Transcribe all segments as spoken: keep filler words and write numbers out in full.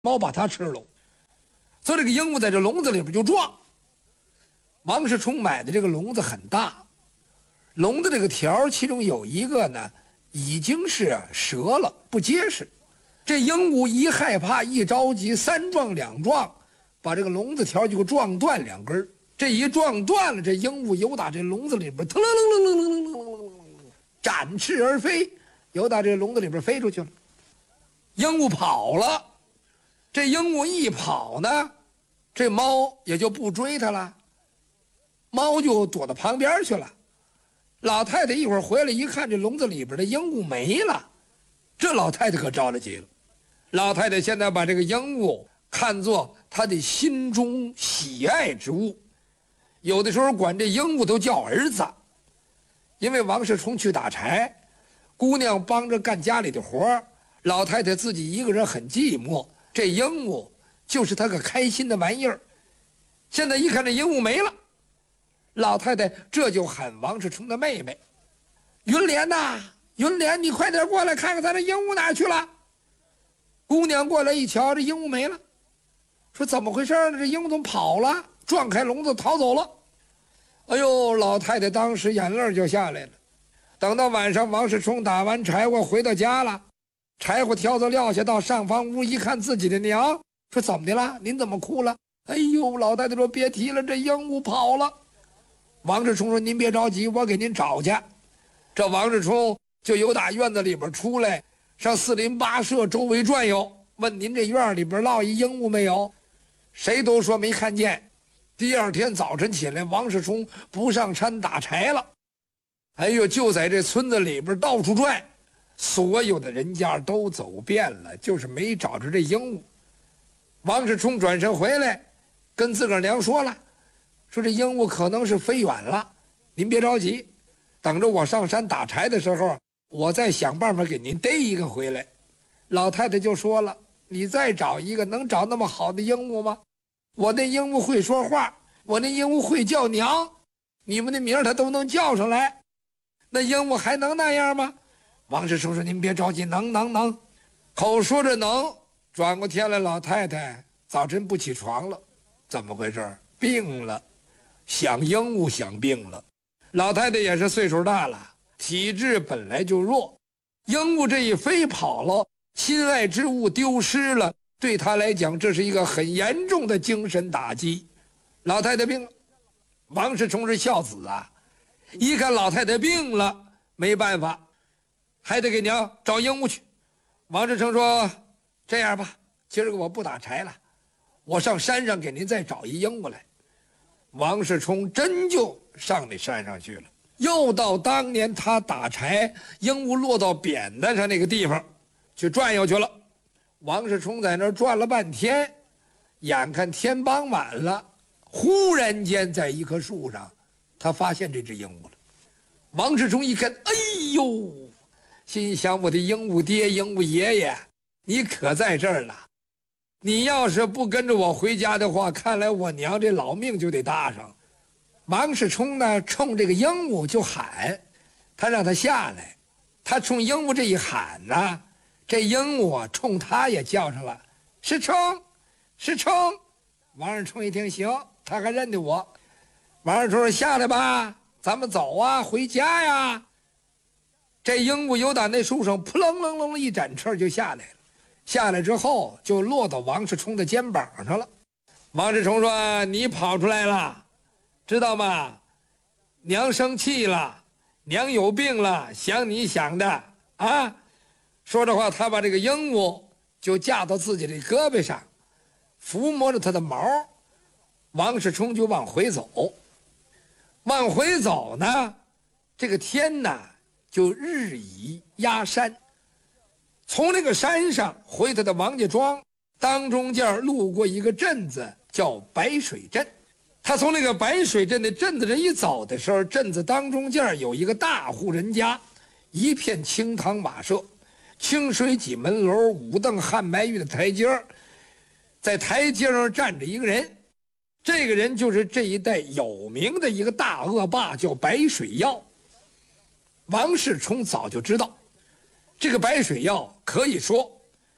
猫把它吃了。所以这个鹦鹉在这笼子里边就撞。王世充买的这个笼子很大，笼子这个条其中有一个呢已经是折了，不结实。这鹦鹉一害怕一着急，三撞两撞，把这个笼子条就给撞断两根。这一撞断了，这鹦鹉由打这笼子里边腾楞楞楞楞楞楞展翅而飞，由打这笼子里边飞出去了。鹦鹉跑了，这鹦鹉一跑呢，这猫也就不追它了，猫就躲到旁边去了。老太太一会儿回来一看，这笼子里边的鹦鹉没了，这老太太可着了急了。老太太现在把这个鹦鹉看作她的心中喜爱之物，有的时候管这鹦鹉都叫儿子。因为王世充去打柴，姑娘帮着干家里的活，老太太自己一个人很寂寞，这鹦鹉就是她个开心的玩意儿。现在一看这鹦鹉没了，老太太这就喊王世充的妹妹云莲呐，云莲，你快点过来看看咱这鹦鹉哪去了。姑娘过来一瞧，这鹦鹉没了，说怎么回事呢？这鹦鹉怎么跑了？撞开笼子逃走了。哎呦，老太太当时眼泪就下来了。等到晚上，王世充打完柴火回到家了，柴火挑子撂下，到上房屋一看自己的娘，说怎么的了？您怎么哭了？哎呦，老太太说别提了，这鹦鹉跑了。王世充说您别着急，我给您找去。这王世充就由打院子里边出来，上四邻八舍周围转悠，问您这院里边落一鹦鹉没有？谁都说没看见。第二天早晨起来，王世充不上山打柴了，哎呦，就在这村子里边到处转，所有的人家都走遍了，就是没找着这鹦鹉。王世充转身回来，跟自个儿娘说了，说这鹦鹉可能是飞远了，您别着急，等着我上山打柴的时候，我再想办法给您逮一个回来。老太太就说了，你再找一个，能找那么好的鹦鹉吗？我那鹦鹉会说话，我那鹦鹉会叫娘，你们的名儿它都能叫上来，那鹦鹉还能那样吗？王世充说您别着急，能能能，口说着能，转过天来，老太太早晨不起床了，怎么回事？病了，想鹦鹉想病了。老太太也是岁数大了，体质本来就弱，鹦鹉这一飞跑了，心爱之物丢失了，对他来讲，这是一个很严重的精神打击。老太太病了，王世充是孝子啊，一看老太太病了，没办法，还得给娘找鹦鹉去。王世充说：“这样吧，今儿个我不打柴了，我上山上给您再找一鹦鹉来。”王世充真就上那山上去了，又到当年他打柴，鹦鹉落到扁担上那个地方去转悠去了。王世充在那儿转了半天，眼看天傍晚了，忽然间在一棵树上，他发现这只鹦鹉了。王世充一看，哎呦，心想我的鹦鹉爹、鹦鹉爷爷，你可在这儿呢！你要是不跟着我回家的话，看来我娘这老命就得搭上。王世充呢，冲这个鹦鹉就喊，他让他下来。他冲鹦鹉这一喊呢，这鹦鹉冲他也叫上了，世充，世充。王世充一听，行，他还认得我。王世充说：“下来吧，咱们走啊，回家呀。”这鹦鹉由打那树上扑棱棱棱一展翅就下来了。下来之后就落到王世充的肩膀上了。王世充说：“你跑出来了，知道吗？娘生气了，娘有病了，想你想的啊。”说这话，他把这个鹦鹉就架到自己的胳膊上，抚摸着它的毛。王世充就往回走，往回走呢，这个天呢就日已压山。从那个山上回他的王家庄，当中间路过一个镇子叫白水镇。他从那个白水镇的镇子这一走的时候，镇子当中间有一个大户人家，一片青堂瓦舍，清水几门楼，五凳汉白玉的台阶，在台阶上站着一个人，这个人就是这一带有名的一个大恶霸，叫白水耀。王世充早就知道，这个白水耀可以说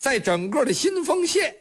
在整个的新丰县